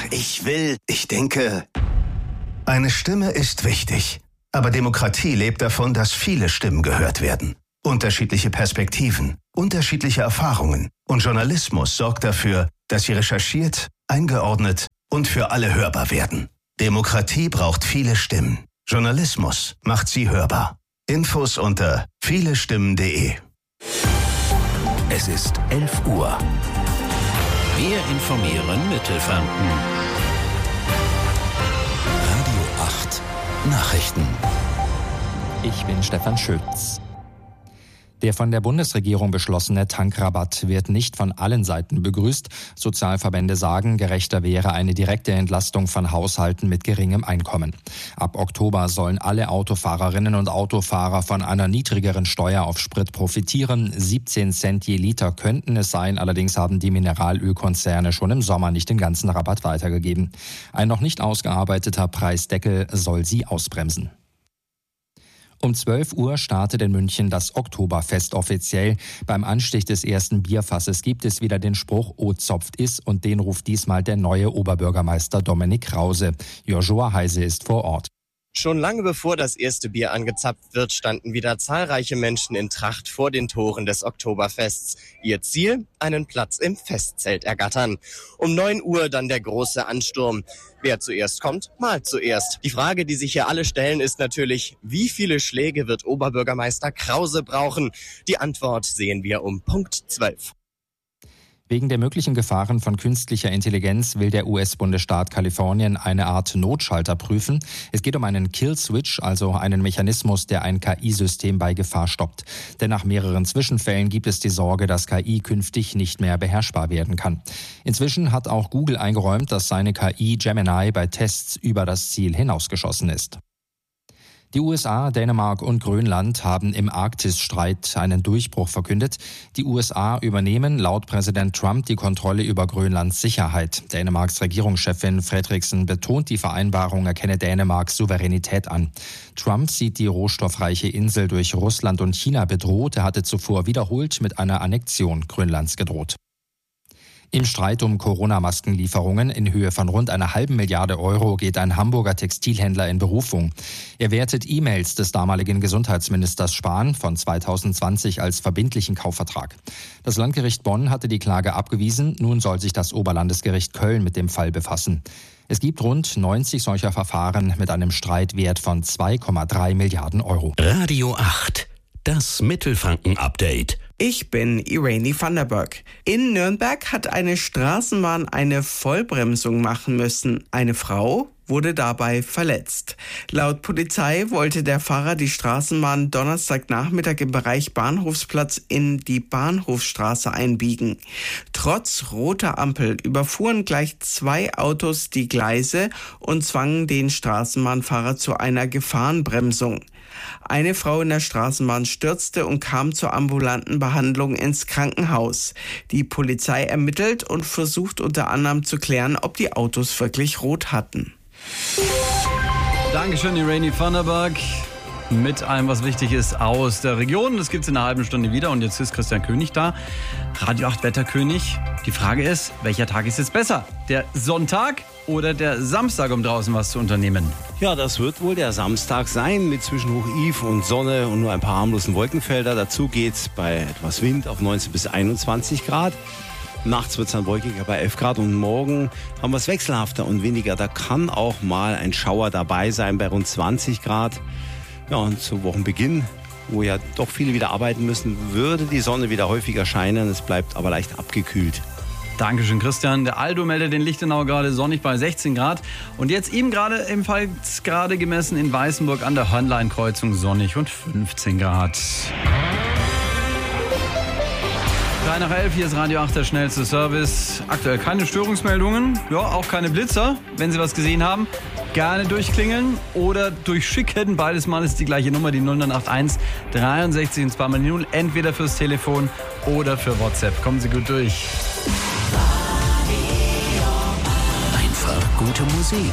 Ich denke... Eine Stimme ist wichtig. Aber Demokratie lebt davon, dass viele Stimmen gehört werden. Unterschiedliche Perspektiven, unterschiedliche Erfahrungen. Und Journalismus sorgt dafür, dass sie recherchiert, eingeordnet und für alle hörbar werden. Demokratie braucht viele Stimmen. Journalismus macht sie hörbar. Infos unter vielestimmen.de. Es ist 11 Uhr. Wir informieren Mittelfranken. Radio 8 Nachrichten. Ich bin Stefan Schütz. Der von der Bundesregierung beschlossene Tankrabatt wird nicht von allen Seiten begrüßt. Sozialverbände sagen, gerechter wäre eine direkte Entlastung von Haushalten mit geringem Einkommen. Ab Oktober sollen alle Autofahrerinnen und Autofahrer von einer niedrigeren Steuer auf Sprit profitieren. 17 Cent je Liter könnten es sein. Allerdings haben die Mineralölkonzerne schon im Sommer nicht den ganzen Rabatt weitergegeben. Ein noch nicht ausgearbeiteter Preisdeckel soll sie ausbremsen. Um 12 Uhr startet in München das Oktoberfest offiziell. Beim Anstich des ersten Bierfasses gibt es wieder den Spruch "O zopft is" und den ruft diesmal der neue Oberbürgermeister Dominik Krause. Joshua Heise ist vor Ort. Schon lange bevor das erste Bier angezapft wird, standen wieder zahlreiche Menschen in Tracht vor den Toren des Oktoberfests. Ihr Ziel? Einen Platz im Festzelt ergattern. Um 9 Uhr dann der große Ansturm. Wer zuerst kommt, malt zuerst. Die Frage, die sich hier alle stellen, ist natürlich, wie viele Schläge wird Oberbürgermeister Krause brauchen? Die Antwort sehen wir um Punkt 12. Wegen der möglichen Gefahren von künstlicher Intelligenz will der US-Bundesstaat Kalifornien eine Art Notschalter prüfen. Es geht um einen Kill-Switch, also einen Mechanismus, der ein KI-System bei Gefahr stoppt. Denn nach mehreren Zwischenfällen gibt es die Sorge, dass KI künftig nicht mehr beherrschbar werden kann. Inzwischen hat auch Google eingeräumt, dass seine KI Gemini bei Tests über das Ziel hinausgeschossen ist. Die USA, Dänemark und Grönland haben im Arktisstreit einen Durchbruch verkündet. Die USA übernehmen laut Präsident Trump die Kontrolle über Grönlands Sicherheit. Dänemarks Regierungschefin Frederiksen betont, die Vereinbarung erkenne Dänemarks Souveränität an. Trump sieht die rohstoffreiche Insel durch Russland und China bedroht. Er hatte zuvor wiederholt mit einer Annexion Grönlands gedroht. Im Streit um Corona-Maskenlieferungen in Höhe von rund einer halben Milliarde Euro geht ein Hamburger Textilhändler in Berufung. Er wertet E-Mails des damaligen Gesundheitsministers Spahn von 2020 als verbindlichen Kaufvertrag. Das Landgericht Bonn hatte die Klage abgewiesen. Nun soll sich das Oberlandesgericht Köln mit dem Fall befassen. Es gibt rund 90 solcher Verfahren mit einem Streitwert von 2,3 Milliarden Euro. Radio 8, das Mittelfranken-Update. Ich bin Irene Vanderberg. In Nürnberg hat eine Straßenbahn eine Vollbremsung machen müssen. Eine Frau wurde dabei verletzt. Laut Polizei wollte der Fahrer die Straßenbahn Donnerstagnachmittag im Bereich Bahnhofsplatz in die Bahnhofstraße einbiegen. Trotz roter Ampel überfuhren gleich 2 Autos die Gleise und zwangen den Straßenbahnfahrer zu einer Gefahrenbremsung. Eine Frau in der Straßenbahn stürzte und kam zur ambulanten Behandlung ins Krankenhaus. Die Polizei ermittelt und versucht unter anderem zu klären, ob die Autos wirklich rot hatten. Dankeschön, Irene Vanderberg. Mit allem, was wichtig ist, aus der Region. Das gibt's in einer halben Stunde wieder. Und jetzt ist Christian König da, Radio 8 Wetterkönig. Die Frage ist, welcher Tag ist jetzt besser? Der Sonntag oder der Samstag, um draußen was zu unternehmen? Ja, das wird wohl der Samstag sein mit Zwischenhoch Yves und Sonne und nur ein paar harmlosen Wolkenfelder. Dazu geht's bei etwas Wind auf 19 bis 21 Grad. Nachts wird es dann wolkiger bei 11 Grad und morgen haben wir es wechselhafter und windiger. Da kann auch mal ein Schauer dabei sein bei rund 20 Grad. Ja, und zu Wochenbeginn, wo ja doch viele wieder arbeiten müssen, würde die Sonne wieder häufiger scheinen. Es bleibt aber leicht abgekühlt. Dankeschön, Christian. Der Aldo meldet in Lichtenau gerade sonnig bei 16 Grad. Und jetzt eben gerade ebenfalls gerade gemessen in Weißenburg an der Hörnleinkreuzung sonnig und 15 Grad. 3 nach 11, hier ist Radio 8, der schnellste Service. Aktuell keine Störungsmeldungen, ja, auch keine Blitzer. Wenn Sie was gesehen haben, gerne durchklingeln oder durchschicken. Beides Mal ist die gleiche Nummer, die 0981 63 und zweimal die 0. Entweder fürs Telefon oder für WhatsApp. Kommen Sie gut durch. Einfach gute Musik.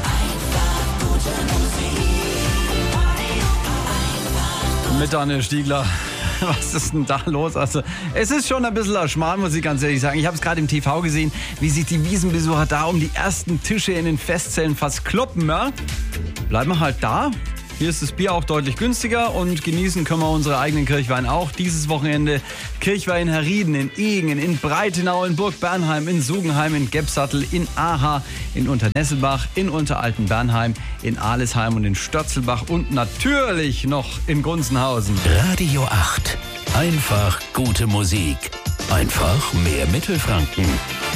Mit Daniel Stiegler. Was ist denn da los? Also, es ist schon ein bisschen ein Schmarrn, muss ich ganz ehrlich sagen. Ich habe es gerade im TV gesehen, wie sich die Wiesenbesucher da um die ersten Tische in den Festzellen fast kloppen. Ja? Bleiben wir halt da. Hier ist das Bier auch deutlich günstiger und genießen können wir unsere eigenen Kirchwein auch. Dieses Wochenende Kirchwein in Herrieden, in Ehingen, in Breitenau, in Burg Bernheim, in Sugenheim, in Gebsattel, in Aha, in Unternesselbach, in Unteralten-Bernheim, in Alesheim und in Störzelbach und natürlich noch in Gunzenhausen. Radio 8. Einfach gute Musik. Einfach mehr Mittelfranken.